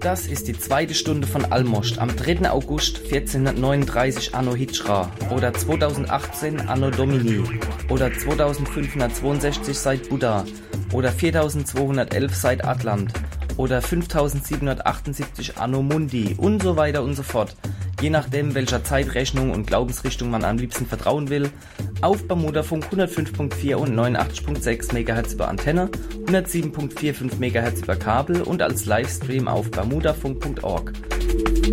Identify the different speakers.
Speaker 1: Das ist die zweite Stunde von Almost am 3. August 1439 Anno Hijra oder 2018 Anno Domini oder 2562 seit Buddha oder 4211 seit Atlant oder 5778 Anno Mundi und so weiter und so fort. Je nachdem, welcher Zeitrechnung und Glaubensrichtung man am liebsten vertrauen will, auf Bermudafunk 105.4 und 89.6 MHz über Antenne, 107.45 MHz über Kabel und als Livestream auf bermudafunk.org.